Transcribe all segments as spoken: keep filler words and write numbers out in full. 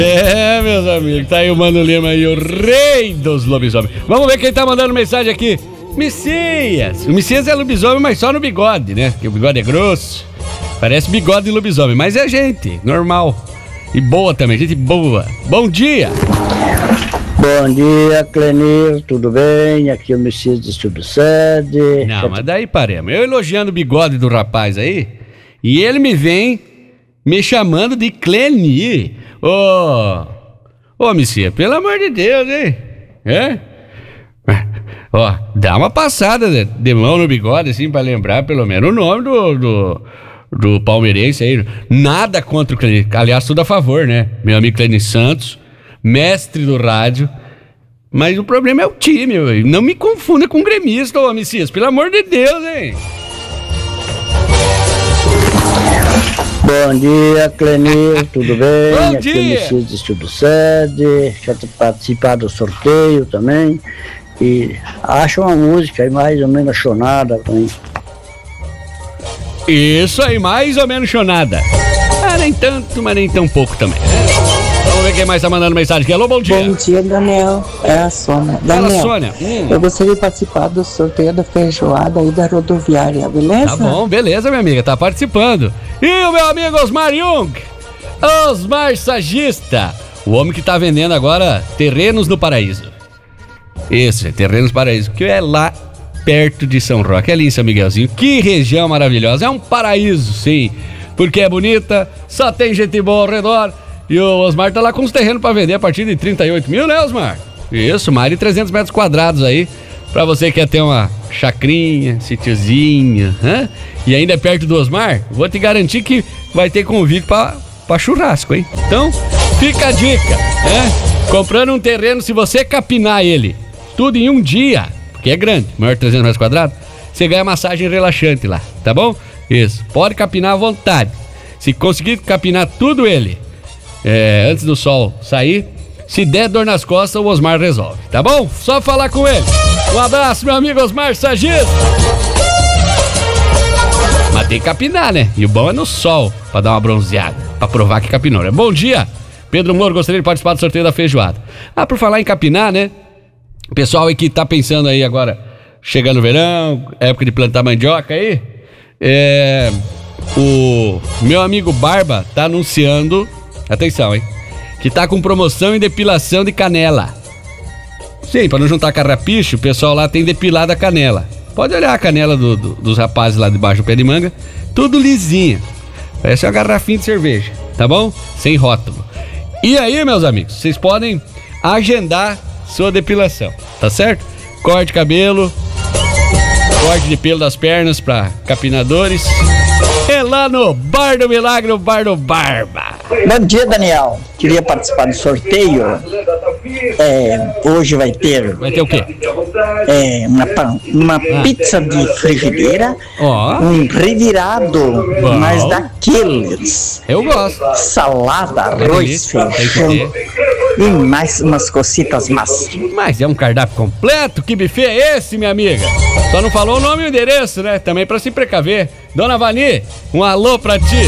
É, meus amigos, tá aí o Mano Lima aí, o rei dos lobisomens. Vamos ver quem tá mandando mensagem aqui. Messias. O Messias é lobisomem, mas só no bigode, né? Porque o bigode é grosso. Parece bigode de lobisomem, mas é gente normal. E boa também, gente boa. Bom dia. Bom dia, Clenir, tudo bem? Aqui é o Messias de Subsede. Não, mas daí paremos. Eu elogiando o bigode do rapaz aí, e ele me vem me chamando de Clenir. Ô, oh, ô, oh, Messias, pelo amor de Deus, hein? É? Ó, oh, dá uma passada de, de mão no bigode, assim, pra lembrar pelo menos o nome do, do, do palmeirense aí. Nada contra o Clenir, aliás, tudo a favor, né? Meu amigo Clenir Santos, mestre do rádio. Mas o problema é o time, véio. Não me confunda com gremista, ô, Messias, pelo amor de Deus, hein? Bom dia, Clenir, tudo bem? Bom Aqui dia. é o Messias de Subsede, já participar do sorteio também. E acha uma música aí mais ou menos chonada também. Isso aí, mais ou menos chonada. Ah, nem tanto, mas nem tão pouco também. Vamos ver quem mais tá mandando mensagem aqui. Alô, bom dia. Bom dia, Daniel. É a Sônia. Daniel, Fala, Sônia. Hum. Eu gostaria de participar do sorteio da feijoada aí da rodoviária, beleza? Tá bom, beleza, minha amiga, tá participando. E o meu amigo Osmar Jung, Osmar Sagista, o homem que tá vendendo agora terrenos no Paraíso. Isso, terrenos no Paraíso, que é lá perto de São Roque. É ali em São Miguelzinho. Que região maravilhosa. É um paraíso, sim. Porque é bonita, só tem gente boa ao redor. E o Osmar tá lá com os terrenos pra vender a partir de trinta e oito mil, né, Osmar? Isso, mais de trezentos metros quadrados aí. Pra você que quer ter uma chacrinha, sítiozinho, hã? E ainda é perto do Osmar, vou te garantir que vai ter convite pra, pra churrasco, hein? Então, fica a dica, né? Comprando um terreno, se você capinar ele tudo em um dia, porque é grande, maior de trezentos metros quadrados, você ganha massagem relaxante lá, tá bom? Isso, pode capinar à vontade. Se conseguir capinar tudo ele, é, antes do sol sair, se der dor nas costas, o Osmar resolve, tá bom? Só falar com ele. Um abraço, meu amigo Osmar Sagista. Mas tem que capinar, né? E o bom é no sol, pra dar uma bronzeada, pra provar que capinou, né? Bom dia, Pedro Moro, gostaria de participar do sorteio da feijoada. Ah, por falar em capinar, né? O pessoal aí que tá pensando aí agora, chegando o verão, época de plantar mandioca aí, é... o meu amigo Barba tá anunciando, atenção, hein? Que tá com promoção em depilação de canela. Sim, pra não juntar carrapicho, o pessoal lá tem depilado a canela. Pode olhar a canela do, do, dos rapazes lá debaixo do pé de manga, tudo lisinho. Parece uma garrafinha de cerveja, tá bom? Sem rótulo. E aí, meus amigos, vocês podem agendar sua depilação, tá certo? Corte de cabelo, corte de pelo das pernas pra capinadores. É lá no Bar do Milagre, o Bar do Barba. Bom dia, Daniel. Queria participar do sorteio. É, hoje vai ter... Vai ter o quê? É, uma, uma ah. pizza de frigideira, oh. um revirado, Bom. mas daqueles. Eu gosto. Salada, arroz, feijão e mais umas cocitas massas. Mas é um cardápio completo? Que buffet é esse, minha amiga? Só não falou o nome e o endereço, né? Também pra se precaver. Dona Vani, um alô pra ti.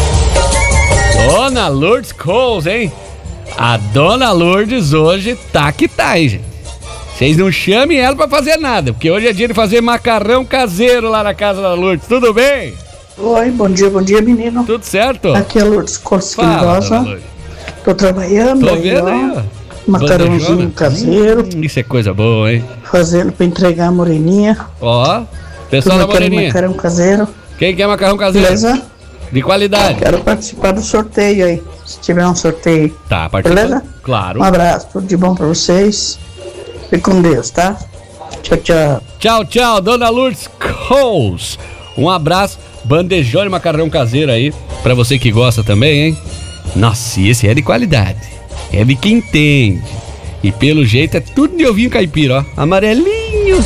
Dona Lourdes Coles, hein? A Dona Lourdes hoje tá que tá, hein, gente? Vocês não chamem ela pra fazer nada, porque hoje é dia de fazer macarrão caseiro lá na casa da Lourdes. Tudo bem? Oi, bom dia, bom dia, menino. Tudo certo? Aqui é a Lourdes Coles Fala, Tô trabalhando. Tô aí, vendo ó, aí, ó. Macarrãozinho Bandejona. caseiro. Hum, isso é coisa boa, hein? Fazendo pra entregar a moreninha. Ó, pessoal da Moreninha. Macarrão caseiro. Quem quer macarrão caseiro? Beleza? De qualidade. Quero participar do sorteio aí. Se tiver um sorteio. Tá, participando. Beleza? Claro. Um abraço, tudo de bom pra vocês. Fique com Deus, tá? Tchau, tchau. Tchau, tchau, Dona Lourdes Coles. Um abraço, bandejão e macarrão caseiro aí, pra você que gosta também, hein? Nossa, e esse é de qualidade. É de quem entende. E pelo jeito é tudo de ovinho caipira, ó. Amarelinho.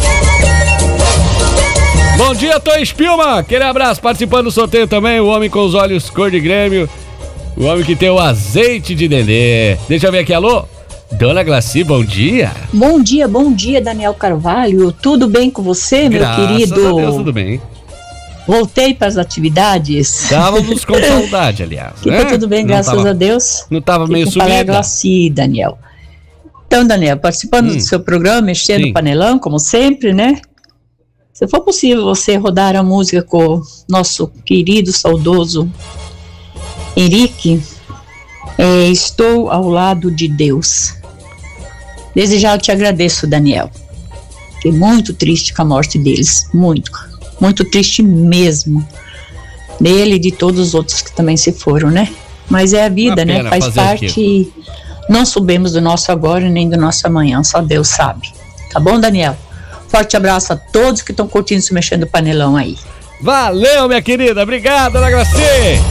Bom dia, Tô Spilman. Aquele abraço, participando do sorteio também, o homem com os olhos cor de Grêmio. O homem que tem o azeite de dendê. Deixa eu ver aqui, alô? Dona Glaci, bom dia. Bom dia, bom dia, Daniel Carvalho. Tudo bem com você, meu Graças querido? a Deus, tudo bem. Voltei para as atividades. Estávamos com saudade, aliás. Ficou né? tudo bem, Não graças tava, a Deus. Não estava meio Fico com sumida. assim, Daniel. Então, Daniel, participando Hum. do seu programa, mexendo Sim. no panelão, como sempre, né? Se for possível você rodar a música com o nosso querido, saudoso Henrique, é, Estou ao Lado de Deus. Desde já eu te agradeço, Daniel. Fiquei muito triste com a morte deles, muito, muito triste mesmo. Dele e de todos os outros que também se foram, né? Mas é a vida, Uma né? pena Faz fazer o parte e não sabemos do nosso agora nem do nosso amanhã, só Deus sabe. Tá bom, Daniel? Forte abraço a todos que estão curtindo se mexendo no panelão aí. Valeu, minha querida. Obrigado, Dona Graci.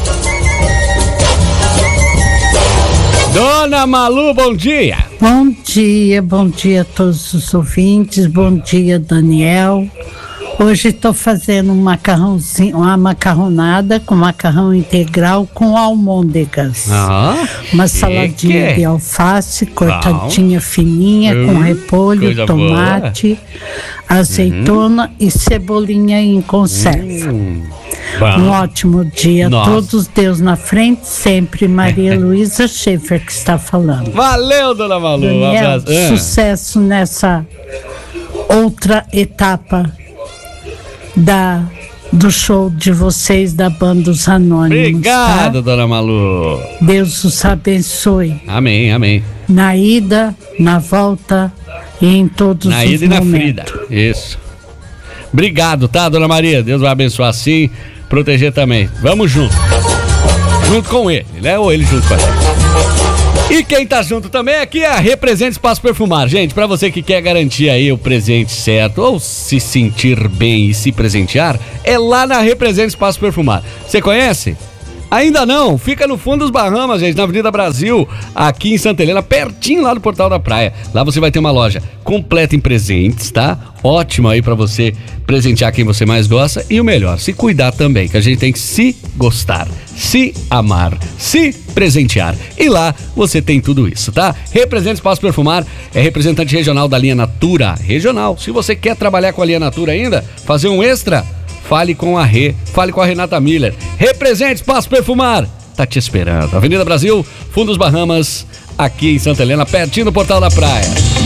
Dona Malu, bom dia. Bom dia, bom dia a todos os ouvintes, bom dia, Daniel. Hoje estou fazendo um macarrãozinho, uma macarronada com macarrão integral com almôndegas. Ah, Uma saladinha de alface cortadinha fininha Uh, com repolho, coisa tomate, azeitona e cebolinha em conserva. Hum, Um bom. ótimo dia a Nossa. todos, Deus na frente, sempre Maria Luísa Schaefer que está falando. Valeu, Dona Malu. Um Daniel, abraço. Ah. sucesso nessa outra etapa da, do show de vocês da Banda Os Anônimos. Obrigado, tá? Dona Malu. Deus os abençoe Amém, amém. na ida, na volta e em todos Na os ida e na momentos. Frida. Isso. Obrigado, tá, Dona Maria? Deus vai abençoar sim, proteger também. Vamos junto. Junto com ele, né? Ou ele junto com a gente. E quem tá junto também aqui é a Represente Espaço Perfumar. Gente, pra você que quer garantir aí o presente certo ou se sentir bem e se presentear, é lá na Represente Espaço Perfumar. Você conhece? Ainda não, fica no fundo dos Bahamas, gente, na Avenida Brasil, aqui em Santa Helena, pertinho lá do Portal da Praia. Lá você vai ter uma loja completa em presentes, tá? Ótima aí pra você presentear quem você mais gosta e o melhor, se cuidar também, que a gente tem que se gostar, se amar, se presentear. E lá você tem tudo isso, tá? Represente Espaço Perfumar, é representante regional da linha Natura, regional. Se você quer trabalhar com a linha Natura ainda, fazer um extra, fale com a Rê, fale com a Renata Miller. Represente Espaço Perfumar, tá te esperando. Avenida Brasil, Fundo dos Bahamas, aqui em Santa Helena, pertinho do Portal da Praia.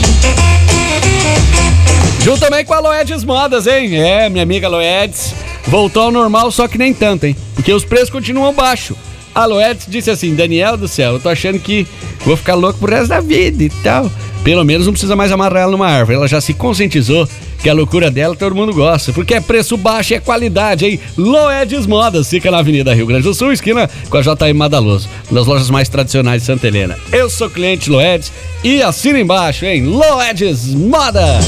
Junto também com a Loedes Modas, hein? É, minha amiga Loedes voltou ao normal, só que nem tanto, hein? Porque os preços continuam baixos. A Loedes disse assim, Daniel do céu, eu tô achando que vou ficar louco pro resto da vida e tal. Pelo menos não precisa mais amarrar ela numa árvore. Ela já se conscientizou que a loucura dela todo mundo gosta, porque é preço baixo e é qualidade, hein? Loedes Modas, fica na Avenida Rio Grande do Sul, esquina com a J M Madaloso, uma das lojas mais tradicionais de Santa Helena. Eu sou cliente Loedes e assina embaixo, hein? Loedes Modas!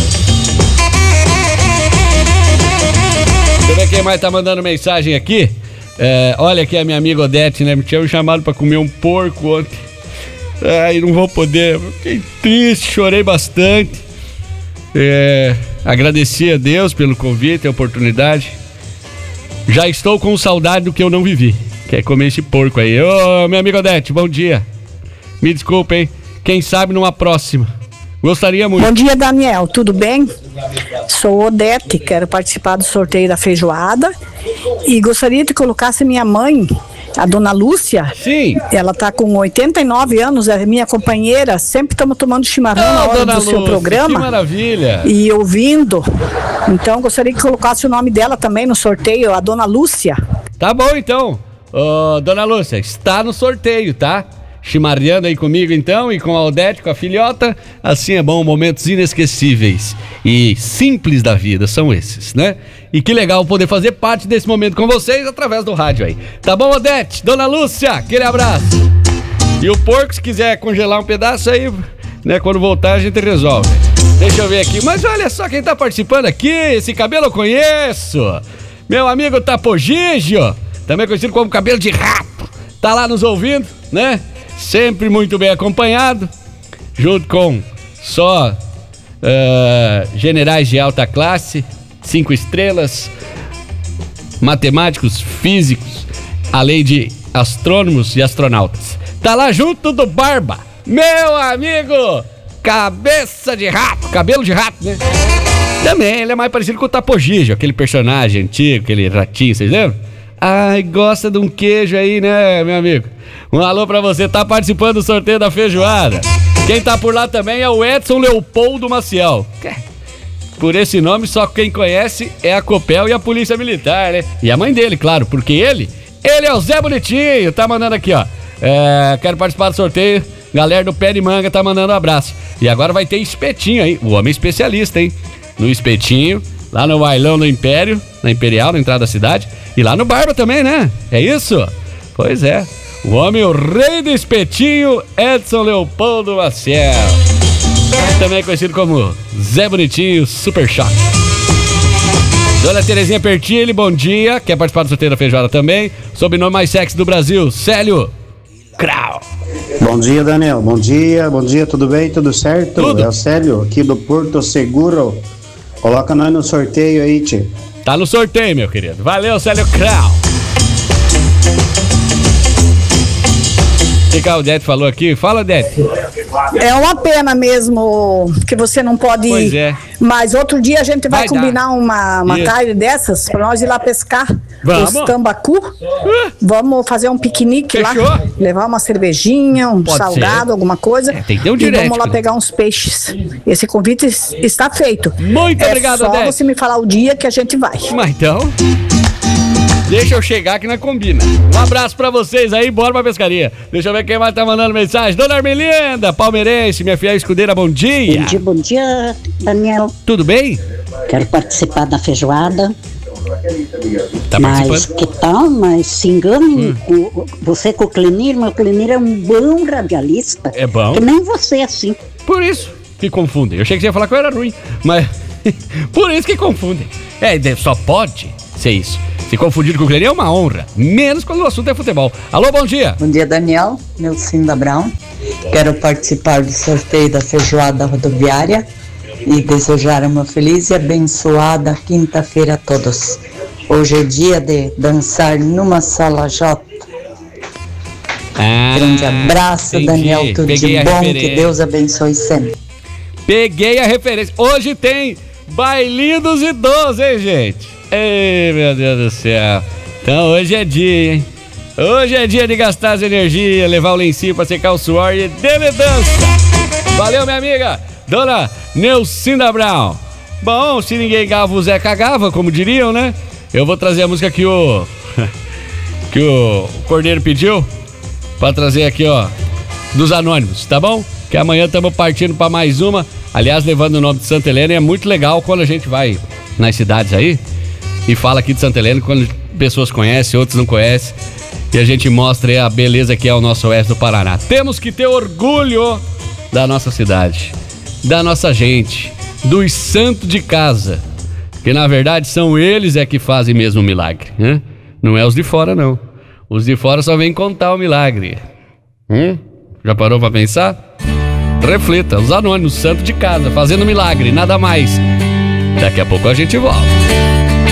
Deixa eu ver quem mais tá mandando mensagem aqui. É, olha aqui a minha amiga Odete, né? Me tinham chamado pra comer um porco ontem. Ai, não vou poder. Fiquei triste, chorei bastante. É, agradeci a Deus pelo convite e a oportunidade. Já estou com saudade do que eu não vivi, que é comer esse porco aí. Ô, minha amiga Odete, bom dia. Me desculpa, hein? Quem sabe numa próxima. Gostaria muito. Bom dia, Daniel. Tudo bem? Sou Odete, quero participar do sorteio da feijoada e gostaria de colocasse minha mãe, a dona Lúcia. Sim. Ela está com oitenta e nove anos, é minha companheira. Sempre estamos tomando chimarrão Oh, na hora dona do seu Lúcia, programa. que maravilha. E ouvindo. Então, gostaria que colocasse o nome dela também no sorteio, a dona Lúcia. Tá bom, então. Ô, dona Lúcia, está no sorteio, tá? Chimarreando aí comigo, então, e com a Odete, com a filhota. Assim é bom, momentos inesquecíveis e simples da vida são esses, né? E que legal poder fazer parte desse momento com vocês através do rádio aí. Tá bom, Odete? Dona Lúcia, aquele abraço. E o porco, se quiser congelar um pedaço aí, né? Quando voltar a gente resolve. Deixa eu ver aqui. Mas olha só quem tá participando aqui. Esse cabelo eu conheço. Meu amigo Tapogígio, também conhecido como cabelo de rato. Tá lá nos ouvindo, né? Sempre muito bem acompanhado, junto com só uh, generais de alta classe, cinco estrelas, matemáticos, físicos, além de astrônomos e astronautas. Tá lá junto do Barba, meu amigo, cabeça de rato, cabelo de rato, né? Também, ele é mais parecido com o Tapogijo, aquele personagem antigo, aquele ratinho, vocês lembram? Ai, gosta de um queijo aí, né, meu amigo? Um alô pra você, tá participando do sorteio da feijoada. Quem tá por lá também é o Edson Leopoldo Maciel. Por esse nome, só quem conhece é a Copel e a Polícia Militar, né? E a mãe dele, claro, porque ele, ele é o Zé Bonitinho, tá mandando aqui, ó. É, quero participar do sorteio, galera do Pé de Manga tá mandando um abraço. E agora vai ter espetinho aí, o homem especialista, hein? No espetinho, lá no bailão do Império, na Imperial, na entrada da cidade. E lá no Barba também, né? É isso? Pois é. O homem, o rei do espetinho, Edson Leopoldo Maciel. Também conhecido como Zé Bonitinho Super Choque. Dona Terezinha Pertilli, bom dia. Quer participar do sorteio da feijoada também? Sobrenome mais sexy do Brasil, Célio Krau. Bom dia, Daniel. Bom dia, bom dia, tudo bem? Tudo certo? Tudo. É o Célio, aqui do Porto Seguro. Coloca nós no sorteio aí, tio. Tá no sorteio, meu querido. Valeu, Célio Krau. O que a Odete falou aqui? Fala, Odete. É uma pena mesmo que você não pode Pois ir. é. Mas outro dia a gente vai, Vai combinar dar. uma, uma Isso. tarde dessas pra nós ir lá pescar Vamos. os tambacu. Vamos fazer um piquenique Fechou. lá. Levar uma cervejinha, um Pode salgado, ser. alguma coisa. É, tem que ter um e diurético, vamos lá né? pegar uns peixes. Esse convite está feito. Muito é obrigado, só Odete. você me falar o dia que a gente vai. Mas então, deixa eu chegar que nós combina. Um abraço pra vocês aí, bora pra pescaria. Deixa eu ver quem mais tá mandando mensagem. Dona Armelinda, palmeirense, minha fiel escudeira, bom dia. Bom dia, bom dia, Daniel. Tudo bem? Quero participar da feijoada. Tá mas participando? que tal? Mas se engane com, você com o Clenir, meu Clenir é um bom radialista. É bom. Que nem você, assim. Por isso que confundem. Eu achei que você ia falar que eu era ruim, mas por isso que confundem. É, só pode ser isso. Se confundir com o Clenir é uma honra, menos quando o assunto é futebol. Alô, bom dia. Bom dia, Daniel. Nelcinda Brown. Quero participar do sorteio da feijoada rodoviária e desejar uma feliz e abençoada quinta-feira a todos. Hoje é dia de dançar numa sala J. Ah, Grande abraço, entendi. Daniel. Tudo Peguei de a bom. referência. Que Deus abençoe sempre. Peguei a referência. Hoje tem bailinho dos idosos, hein, gente? Ei, meu Deus do céu. Então hoje é dia, hein? Hoje é dia de gastar as energias, levar o lencinho pra secar o suor e dele dança. Valeu, minha amiga, Dona Nelcinda Brown. Bom, se ninguém gava, o Zé cagava, como diriam, né? Eu vou trazer a música que o que o Cordeiro pediu pra trazer aqui, ó, dos Anônimos, tá bom? Que amanhã estamos partindo pra mais uma. Aliás, levando o nome de Santa Helena, é muito legal quando a gente vai nas cidades aí e fala aqui de Santa Helena, quando pessoas conhecem, outros não conhecem, e a gente mostra aí a beleza que é o nosso oeste do Paraná. Temos que ter orgulho da nossa cidade, da nossa gente, dos santos de casa, que na verdade são eles é que fazem mesmo o milagre, né? Não é os de fora, não. Os de fora só vêm contar o milagre. Hum? Já parou pra pensar? Reflita, os anônimos, santo de casa, fazendo milagre, nada mais. Daqui a pouco a gente volta.